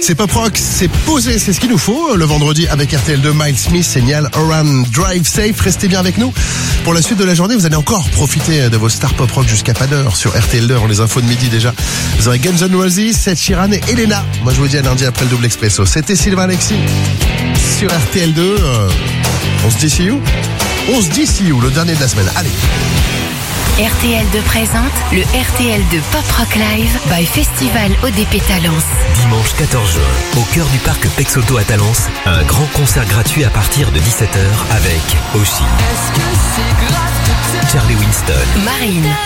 C'est pop rock, c'est posé, c'est ce qu'il nous faut. Le vendredi avec RTL2, Miles Smith, Signal, Oran, Drive Safe. Restez bien avec nous. Pour la suite de la journée, vous allez encore profiter de vos stars pop rock jusqu'à pas d'heure sur RTL2, dans les infos de midi déjà. Vous aurez Guns N' Roses, Ed Sheeran et Elena. Moi je vous dis à lundi après le double expresso. C'était Sylvain Alexis sur RTL2. On se dit see you. On se dit see you, le dernier de la semaine. Allez. RTL2 présente le RTL2 Pop Rock Live by Festival ODP Talence. Dimanche 14 juin, au cœur du parc Pexauto à Talence, un grand concert gratuit à partir de 17h avec Oshi, Charlie Winston, Marine,